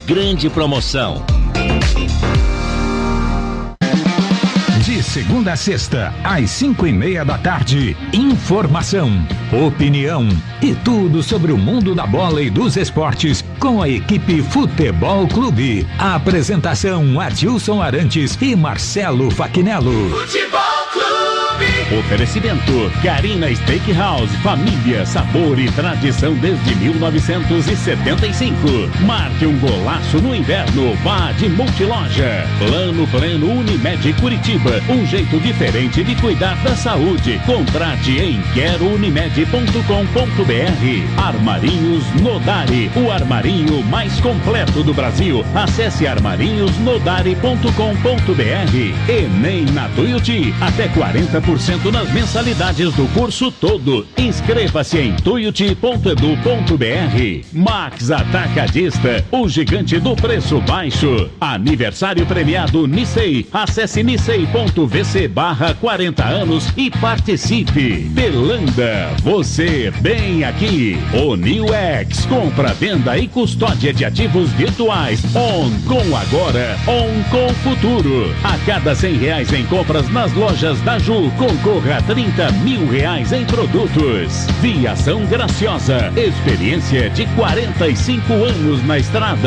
grande promoção. De segunda a sexta, às 5:30 da tarde, informação, opinião e tudo sobre o mundo da bola e dos esportes com a equipe Futebol Clube. A apresentação Adilson Arantes e Marcelo Faquinello. Futebol Clube. Oferecimento Carina Steakhouse, família, sabor e tradição desde 1975. Marque um golaço no inverno, vá de Multiloja. Plano Unimed Curitiba, um jeito diferente de cuidar da saúde. Contrate em querounimed.com.br. Armarinhos Nodari, o armarinho mais completo do Brasil. Acesse armarinhosnodari.com.br. Enem na Tuiuti, até 40% nas mensalidades do curso todo. Inscreva-se em tuiuti.edu.br. Max Atacadista, o gigante do preço baixo. Aniversário premiado Nissei. Acesse nissei.vc/40 anos e participe. Pelanda, você bem aqui. O New X, compra, venda e custódia de ativos virtuais. On com agora, on com futuro. A cada R$100 em compras nas lojas da Ju, concorra a R$30 mil em produtos. Viação Graciosa, experiência de 45 anos na estrada.